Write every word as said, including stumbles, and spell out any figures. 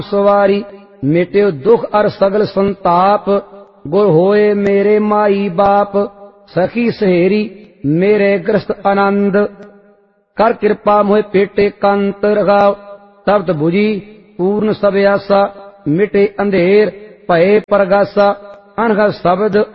सवारी मिट्यो दुख अर सगल संताप। गुर होए मेरे माई बाप सखी सहेरी मेरे ग्रस्त आनंद। कर कृपा मोहे पेटे कंत रखाओ तब्त बुझी पूर्ण सब आसा। मिटे अंधेर भये परगासा अनघ शब्द